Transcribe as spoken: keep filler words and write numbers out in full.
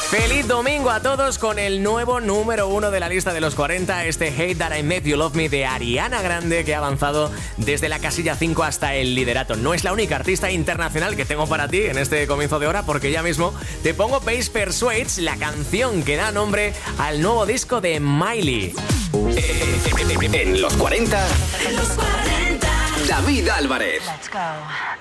Feliz domingo a todos con el nuevo número uno de la lista de los cuarenta, este Hate That I Met You Love Me de Ariana Grande, que ha avanzado desde la casilla cinco hasta el liderato. No es la única artista internacional que tengo para ti en este comienzo de hora, porque ya mismo te pongo Base Persuades, la canción que da nombre al nuevo disco de Miley. En los cuarenta, David Álvarez. Let's go.